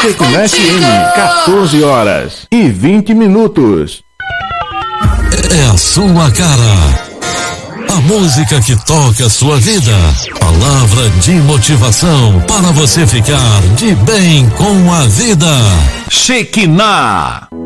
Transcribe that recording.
Shekinah FM, 14 horas e 20 minutos. É a sua cara. A música que toca a sua vida. Palavra de motivação para você ficar de bem com a vida. Shekinah.